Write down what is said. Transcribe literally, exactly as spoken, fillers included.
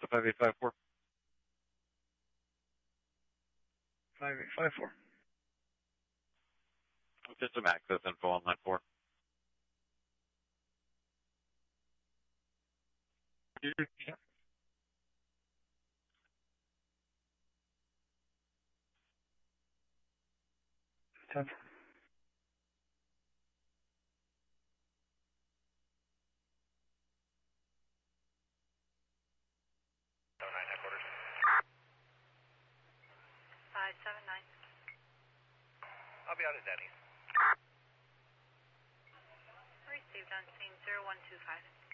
Delta five eight five four. five eight five four. Just some access info on line four. Yeah. ten four. nine headquarters. five seven nine. I'll be out at Denny's. Received on scene zero one two five.